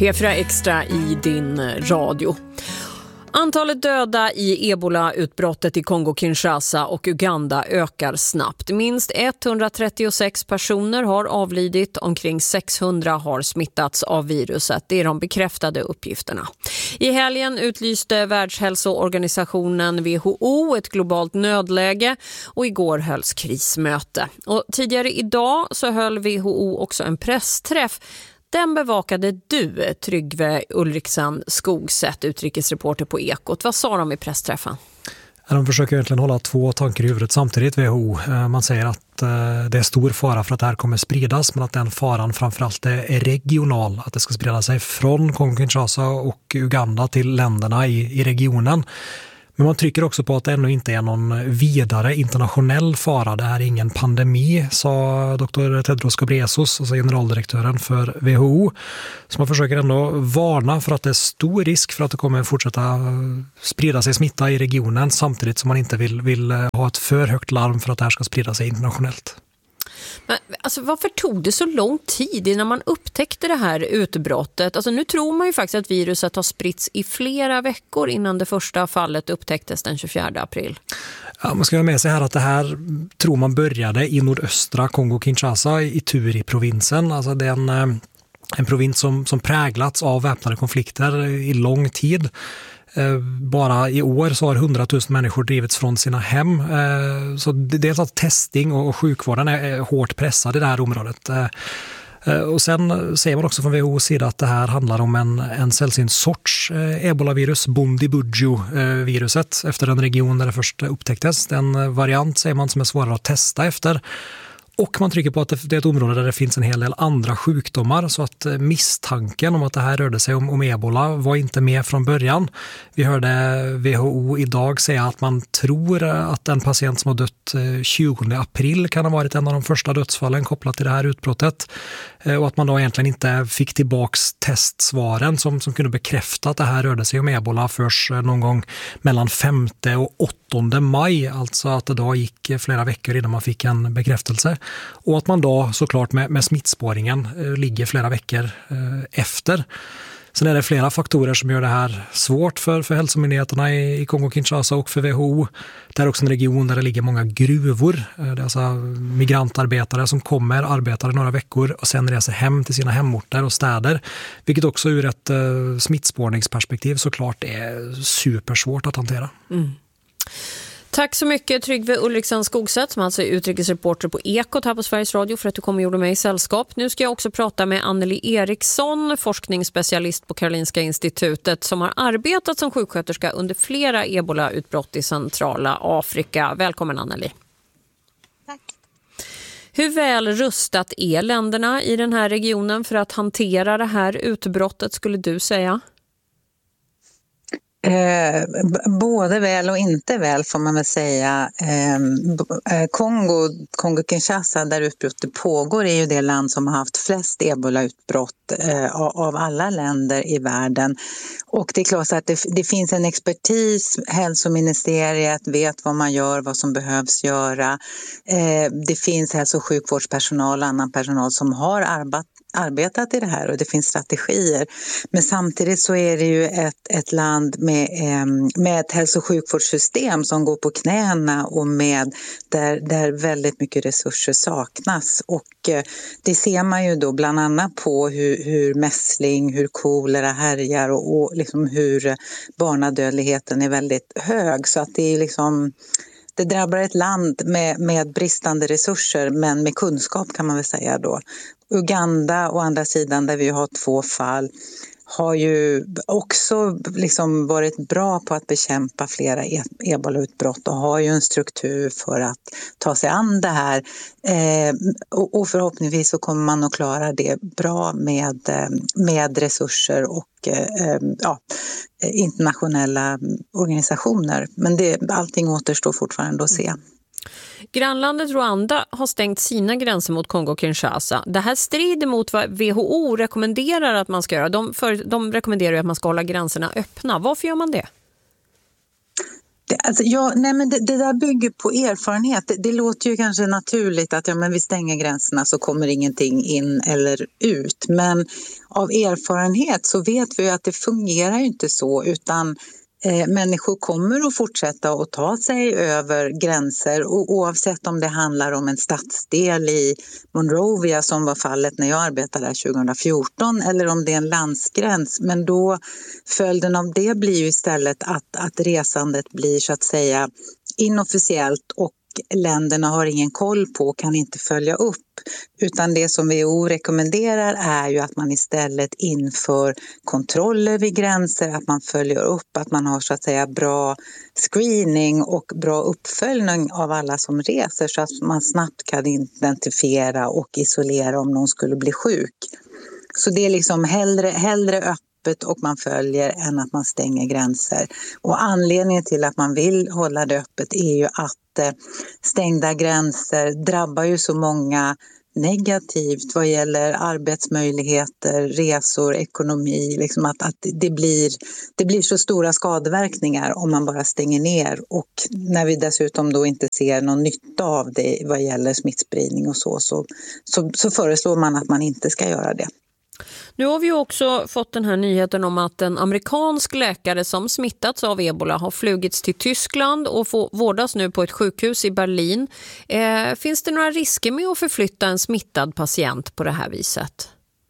P4 Extra i din radio. Antalet döda i Ebola-utbrottet i Kongo-Kinshasa och Uganda ökar snabbt. Minst 136 personer har avlidit, omkring 600 har smittats av viruset. Det är de bekräftade uppgifterna. I helgen utlyste Världshälsoorganisationen WHO ett globalt nödläge och igår hölls krismöte. Och tidigare idag så höll WHO också en pressträff. Den bevakade du, Tryggve Ulriksen Skogsätt, utrikesreporter på Ekot. Vad sa de i pressträffen? De försöker egentligen hålla två tankar i huvudet samtidigt, WHO. Man säger att det är stor fara för att det här kommer spridas, men att den faran framförallt är regional. Att det ska sprida sig från Kongo-Kinshasa och Uganda till länderna i regionen. Men man trycker också på att det ännu inte är någon vidare internationell fara. Det här är ingen pandemi, sa Dr. Tedros Ghebreyesus, alltså generaldirektören för WHO. Så man försöker ändå varna för att det är stor risk för att det kommer fortsätta sprida sig smitta i regionen, samtidigt som man inte vill ha ett för högt larm för att det här ska sprida sig internationellt. Men, alltså, varför tog det så lång tid innan man upptäckte det här utbrottet? Alltså, nu tror man ju faktiskt att viruset har spritts i flera veckor innan det första fallet upptäcktes den 24 april. Ja, man ska ha med sig här att det här tror man började i nordöstra Kongo-Kinshasa i Ituri-provinsen. Alltså det är en provins som präglats av väpnade konflikter i lång tid. Bara i år så har 100 000 människor drivits från sina hem. Så det är att testing och sjukvården är hårt pressad i det här området. Och sen säger man också från WHO:s sida att det här handlar om en sällsynt sorts ebola-virus, Bundibugyo-viruset, efter den region där det först upptäcktes. En variant säger man som är svårare att testa efter. Och man trycker på att det är ett område där det finns en hel del andra sjukdomar, så att misstanken om att det här rörde sig om ebola var inte med från början. Vi hörde WHO idag säga att man tror att en patient som har dött 20 april kan ha varit en av de första dödsfallen kopplat till det här utbrottet. Och att man då egentligen inte fick tillbaks testsvaren som kunde bekräfta att det här rörde sig om ebola först någon gång mellan 5 och 8 maj. Alltså att det då gick flera veckor innan man fick en bekräftelse. Och att man då såklart med smittspåringen ligger flera veckor efter. Sen är det flera faktorer som gör det här svårt för hälsomyndigheterna i Kongo-Kinshasa och för WHO. Det är också en region där det ligger många gruvor. Det är alltså migrantarbetare som arbetar i några veckor och sen reser hem till sina hemorter och städer. Vilket också ur ett smittspårningsperspektiv såklart är supersvårt att hantera. Mm. Tack så mycket Tryggve Ulriksen Skogsätt, som alltså är utrikesreporter på Ekot här på Sveriges Radio, för att du kom och gjorde mig i sällskap. Nu ska jag också prata med Anneli Eriksson, forskningsspecialist på Karolinska institutet, som har arbetat som sjuksköterska under flera ebola-utbrott i centrala Afrika. Välkommen Anneli. Tack. Hur väl rustat är länderna i den här regionen för att hantera det här utbrottet, skulle du säga? Både väl och inte väl får man väl säga. Kongo-Kinshasa, där utbrottet pågår, är ju det land som har haft flest ebola-utbrott av alla länder i världen. Och det är klart att det finns en expertis, hälsoministeriet vet vad man gör, vad som behövs göra. Det finns hälso- och sjukvårdspersonal och annan personal som har arbetat i det här, och det finns strategier. Men samtidigt så är det ju ett land med ett hälso- och sjukvårdssystem som går på knäna och där väldigt mycket resurser saknas. Och det ser man ju då bland annat på hur mässling, hur kolera härjar och liksom hur barnadödligheten är väldigt hög. Så att det är liksom... Det drabbar ett land med bristande resurser, men med kunskap kan man väl säga då. Uganda å andra sidan, där vi har 2 fall, har ju också liksom varit bra på att bekämpa flera ebola-utbrott och har ju en struktur för att ta sig an det här. Och förhoppningsvis så kommer man att klara det bra med resurser och internationella organisationer. Men allting återstår fortfarande att se. Grannlandet Rwanda har stängt sina gränser mot Kongo-Kinshasa. Det här strider mot vad WHO rekommenderar att man ska göra. De rekommenderar att man ska hålla gränserna öppna. Varför gör man det? Det där bygger på erfarenhet. Det låter ju kanske naturligt att men vi stänger gränserna så kommer ingenting in eller ut. Men av erfarenhet så vet vi att det fungerar ju inte så, utan människor kommer att fortsätta att ta sig över gränser, och oavsett om det handlar om en stadsdel i Monrovia som var fallet när jag arbetade där 2014, eller om det är en landsgräns. Men då följden av det blir ju istället att resandet blir så att säga inofficiellt, och länderna har ingen koll på, kan inte följa upp. Utan det som WHO rekommenderar är ju att man istället inför kontroller vid gränser, att man följer upp, att man har så att säga bra screening och bra uppföljning av alla som reser, så att man snabbt kan identifiera och isolera om någon skulle bli sjuk. Så det är liksom hellre öppet och man följer än att man stänger gränser. Och anledningen till att man vill hålla det öppet är ju att stängda gränser drabbar ju så många negativt vad gäller arbetsmöjligheter, resor, ekonomi. Liksom att det blir så stora skadeverkningar om man bara stänger ner. Och när vi dessutom då inte ser någon nytta av det vad gäller smittspridning och så föreslår man att man inte ska göra det. Nu har vi också fått den här nyheten om att en amerikansk läkare som smittats av ebola har flugits till Tyskland och får vårdas nu på ett sjukhus i Berlin. Finns det några risker med att förflytta en smittad patient på det här viset?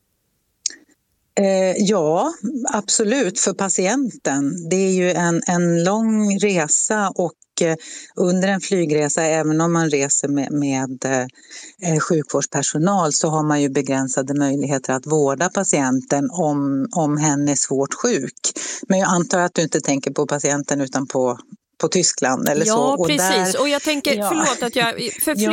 Ja, absolut, för patienten. Det är ju en lång resa, och under en flygresa, även om man reser med sjukvårdspersonal, så har man ju begränsade möjligheter att vårda patienten om hen är svårt sjuk. Men jag antar att du inte tänker på patienten utan på Tyskland eller så. Ja, precis. Och jag tänker, förlåt att jag...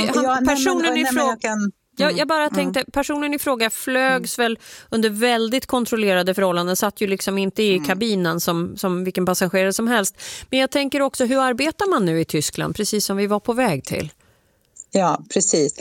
Jag bara tänkte, personen i fråga flögs väl under väldigt kontrollerade förhållanden, satt ju liksom inte i kabinen som vilken passagerare som helst. Men jag tänker också, hur arbetar man nu i Tyskland, precis som vi var på väg till? Ja, precis.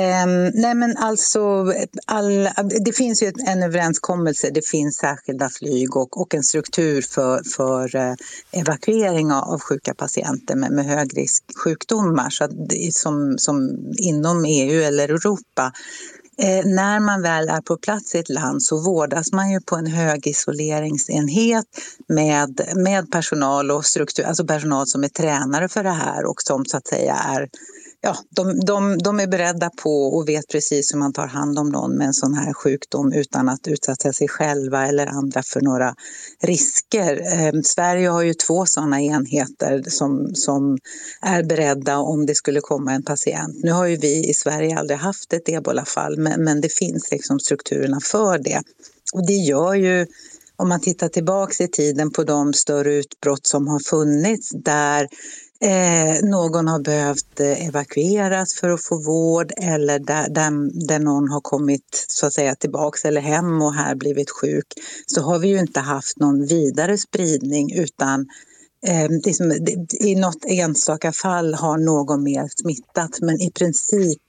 Det finns ju en överenskommelse, det finns särskilda flyg och en struktur för evakuering av sjuka patienter med högrisksjukdomar, så att som inom EU eller Europa. När man väl är på plats i ett land så vårdas man ju på en högisoleringsenhet med personal och struktur, alltså personal som är tränare för det här och som så att säga är... Ja, de är beredda på och vet precis hur man tar hand om någon med en sån här sjukdom utan att utsätta sig själva eller andra för några risker. Sverige har ju 2 sådana enheter som är beredda om det skulle komma en patient. Nu har ju vi i Sverige aldrig haft ett ebolafall, men det finns liksom strukturerna för det. Och det gör ju, om man tittar tillbaka i tiden på de större utbrott som har funnits där någon har behövt evakueras för att få vård, eller där någon har kommit så att säga tillbaks eller hem och här blivit sjuk, så har vi ju inte haft någon vidare spridning, utan i något enstaka fall har någon mer smittat, men i princip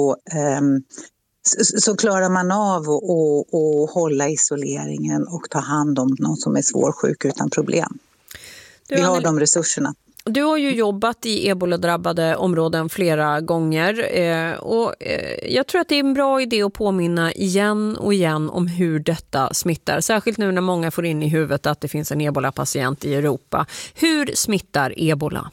så klarar man av att hålla isoleringen och ta hand om någon som är svårsjuk utan problem. Vi har de resurserna. Du har ju jobbat i ebola-drabbade områden flera gånger och jag tror att det är en bra idé att påminna igen och igen om hur detta smittar. Särskilt nu när många får in i huvudet att det finns en ebola-patient i Europa. Hur smittar ebola?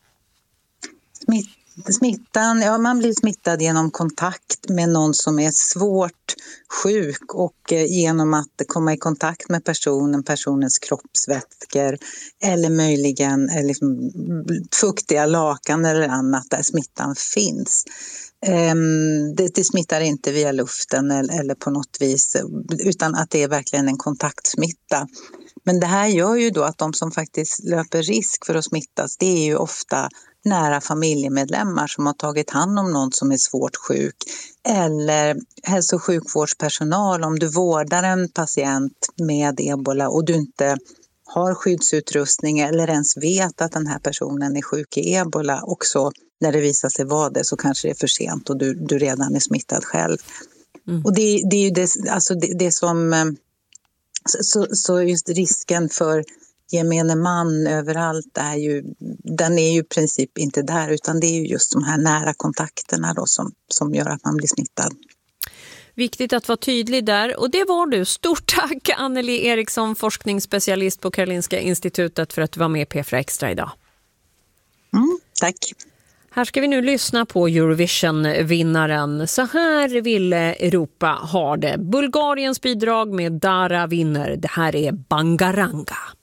Smittan, ja, man blir smittad genom kontakt med någon som är svårt sjuk och genom att komma i kontakt med personens kroppsvätskor eller möjligen liksom fuktiga lakan eller annat där smittan finns. Det smittar inte via luften eller på något vis, utan att det är verkligen en kontaktsmitta. Men det här gör ju då att de som faktiskt löper risk för att smittas, det är ju ofta nära familjemedlemmar som har tagit hand om någon som är svårt sjuk, eller hälso- och sjukvårdspersonal. Om du vårdar en patient med ebola och du inte har skyddsutrustning eller ens vet att den här personen är sjuk i ebola, också när det visar sig vara det, så kanske det är för sent och du redan är smittad själv. Och det är ju det som... Så just risken för gemene man överallt den är ju i princip inte där, utan det är ju just de här nära kontakterna då som gör att man blir smittad. Viktigt att vara tydlig där, och det var du. Stort tack Anneli Eriksson, forskningsspecialist på Karolinska institutet, för att du var med i P4 Extra idag. Tack. Här ska vi nu lyssna på Eurovision-vinnaren. Så här ville Europa ha det. Bulgariens bidrag med Dara vinner. Det här är Bangaranga.